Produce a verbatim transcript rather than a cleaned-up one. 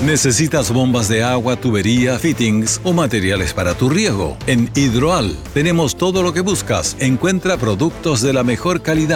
¿Necesitas bombas de agua, tubería, fittings o materiales para tu riego? En Hidroal tenemos todo lo que buscas. Encuentra productos de la mejor calidad